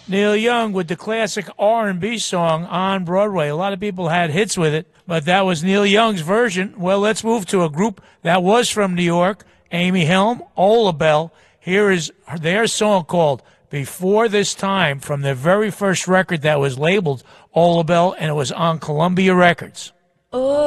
Neil Young with the classic R&B song On Broadway. A lot of people had hits with it, but that was Neil Young's version. Well, let's move to a group that was from New York, Amy Helm, Ola Bell. Here is their song called Before This Time from their very first record that was labeled Ola Bell, and it was on Columbia Records. Oh.